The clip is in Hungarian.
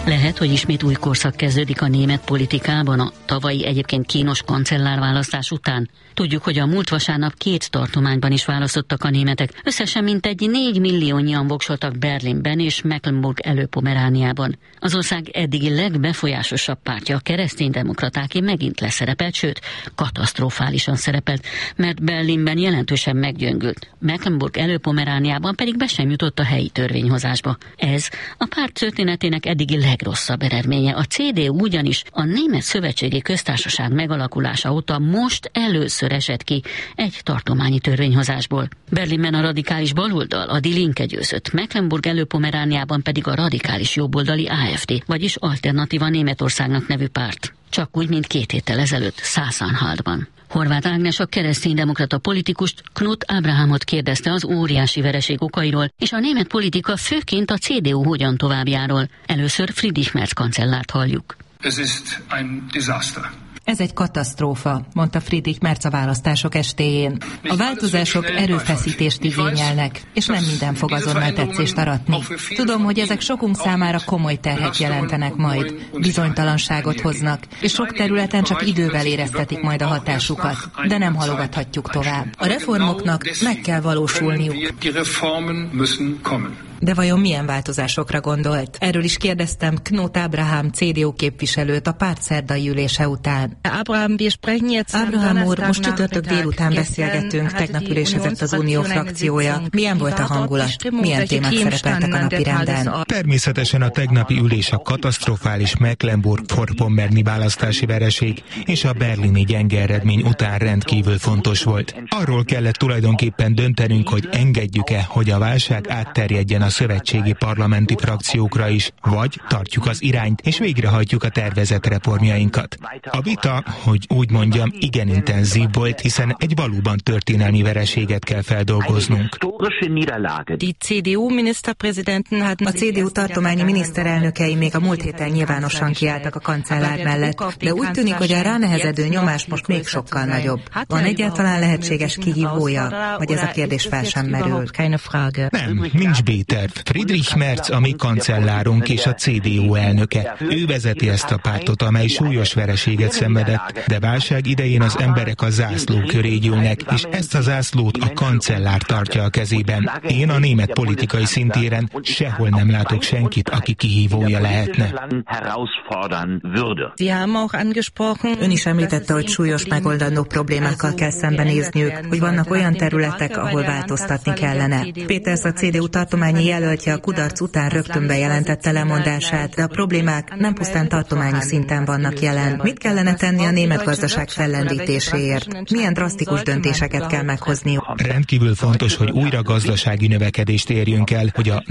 Lehet, hogy ismét új korszak kezdődik a német politikában a tavalyi egyébként kínos kancellárválasztás után. Tudjuk, hogy a múlt vasárnap 2 tartományban is választottak a németek. Összesen mintegy 4 milliónyian voksoltak Berlinben és Mecklenburg-Előpomerániában. Az ország eddigi legbefolyásosabb pártja, a kereszténydemokratáké megint leszerepelt, sőt, katasztrofálisan szerepelt, mert Berlinben jelentősen meggyöngült. Mecklenburg-Előpomerániában pedig be sem jutott a helyi törvényhozásba. Ez a párt történetének eddigi legrosszabb eredménye. A CDU ugyanis a Német Szövetségi Köztársaság megalakulása óta most először esett ki egy tartományi törvényhozásból. Berlinben a radikális baloldal, a Die Linke győzött, Mecklenburg-Előpomerániában pedig a radikális jobboldali AfD, vagyis Alternatíva Németországnak nevű párt. Csak úgy, mint 2 héttel ezelőtt Sachsen-Anhaltban. Horváth Ágnes, a kereszténydemokrata politikust, Knut Abrahamot kérdezte az óriási vereség okairól, és a német politika, főként a CDU hogyan továbbjáról. Először Friedrich Merz kancellárt halljuk. Ez egy katasztrófa, mondta Friedrich Merz a választások estéjén. A változások erőfeszítést igényelnek, és nem minden fog azonnal tetszést aratni. Tudom, hogy ezek sokunk számára komoly terhet jelentenek majd, bizonytalanságot hoznak, és sok területen csak idővel éreztetik majd a hatásukat, de nem halogathatjuk tovább. A reformoknak meg kell valósulniuk. De vajon milyen változásokra gondolt? Erről is kérdeztem Knut Abraham CDU képviselőt a párt szerdai ülése után. Abraham úr, most csütörtök délután beszélgettünk, tegnap ülésezett az Unió frakciója. Milyen volt a hangulat? Milyen témák szerepeltek a napirenden? Természetesen a tegnapi ülés a katasztrofális Mecklenburg-Vorpommerni választási vereség és a berlini gyenge eredmény után rendkívül fontos volt. Arról kellett tulajdonképpen döntenünk, hogy engedjük-e, hogy a válság átterjedjen a szövetségi parlamenti frakciókra is, vagy tartjuk az irányt, és végrehajtjuk a tervezett reformjainkat. A vita, hogy úgy mondjam, igen intenzív volt, hiszen egy valóban történelmi vereséget kell feldolgoznunk. A CDU tartományi miniszterelnökei még a múlt héten nyilvánosan kiálltak a kancellár mellett, de úgy tűnik, hogy a ránehezedő nyomás most még sokkal nagyobb. Van egyáltalán lehetséges kihívója, vagy ez a kérdés fel sem merül? Nem, nincs B-terv. Friedrich Merz a mi kancellárunk és a CDU elnöke. Ő vezeti ezt a pártot, amely súlyos vereséget szenvedett, de válság idején az emberek a zászló köré gyűlnek, és ezt a zászlót a kancellár tartja a kezében. Én a német politikai szintéren sehol nem látok senkit, aki kihívója lehetne. Ön is említette, hogy súlyos megoldandó problémákkal kell szembenézniük, hogy vannak olyan területek, ahol változtatni kellene. Péters, a CDU tartományi jelöltje a kudarc után rögtön bejelentette lemondását, de a problémák nem pusztán tartományi szinten vannak jelen. Mit kellene tenni a német gazdaság fellendítéséért? Milyen drasztikus döntéseket kell meghozni? Rendkívül fontos, hogy újra gazdasági növekedést érjünk el, hogy a